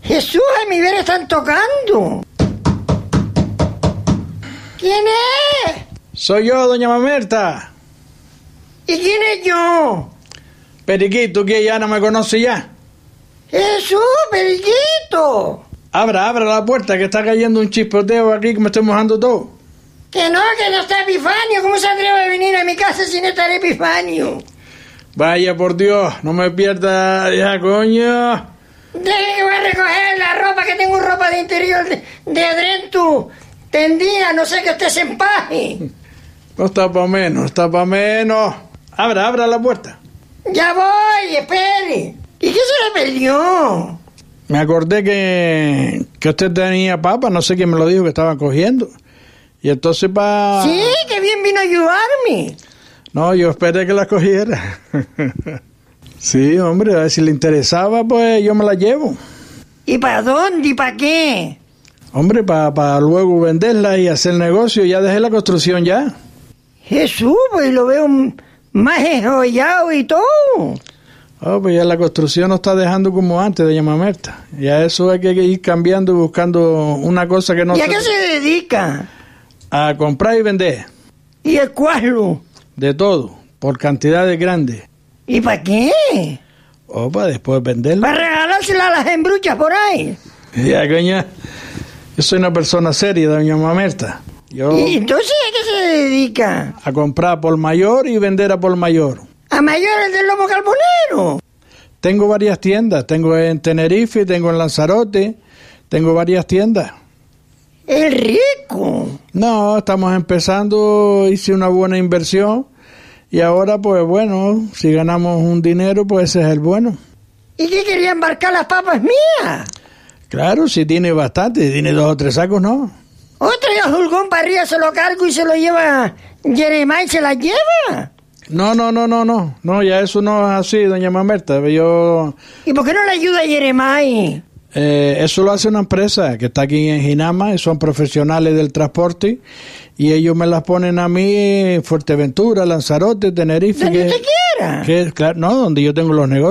Jesús, a mi ver están tocando. ¿Quién es? Soy yo, doña Mamerta. ¿Y quién es yo? Periquito, que ya no me conoce ya. Jesús, Periquito. Abra la puerta, que está cayendo un chispoteo aquí que me estoy mojando todo. Que no está Epifanio. ¿Cómo se atreve a venir a mi casa sin estar Epifanio? Vaya, por Dios, no me pierda ya, coño. Deje que voy a recoger la ropa, que tengo ropa de interior de Adrentu tendida, no sé que usted se empaje. No está pa' menos, está pa' menos. Abra la puerta. Ya voy, espere. ¿Y qué se le perdió? Me acordé que usted tenía papa, no sé quién me lo dijo que estaba cogiendo. Y entonces Sí, que bien vino a ayudarme. No, yo esperé que la cogiera. Sí, hombre, a ver si le interesaba, pues yo me la llevo. ¿Y para dónde y para qué? Hombre, para luego venderla y hacer negocio. Ya dejé la construcción ya. Jesús, pues lo veo más enjollado y todo. Oh, pues ya la construcción no está dejando como antes, doña Mamerta. Ya eso hay que ir cambiando y buscando una cosa que no... ¿Y a qué se dedica? A comprar y vender. ¿Y el cuadro? De todo, por cantidades grandes. ¿Y para qué? Oh, para después venderla. ¿Para regalársela a las embruchas por ahí? Ya, coña. Yo soy una persona seria, doña Mamerta. Yo... ¿Y entonces a qué se dedica? A comprar por mayor y vender a por mayor. ¿A mayor el del lomo carbonero? Tengo varias tiendas. Tengo en Tenerife, tengo en Lanzarote. Tengo varias tiendas. ¡El rico! No, estamos empezando. Hice una buena inversión. Y ahora, pues bueno, si ganamos un dinero, pues ese es el bueno. ¿Y qué quería embarcar las papas mías? Claro, si tiene bastante. Tiene 2 o 3 sacos, ¿no? Otra y a Julgón para arriba se lo cargo y se lo lleva Jeremiah y se la lleva. No. No, ya eso no es así, doña Mamerta. Yo... ¿Y por qué no le ayuda a Jeremiah? Eso lo hace una empresa que está aquí en Jinama, son profesionales del transporte y ellos me las ponen a mí en Fuerteventura, Lanzarote, Tenerife. Donde usted quiera. Claro, no, donde yo tengo los negocios.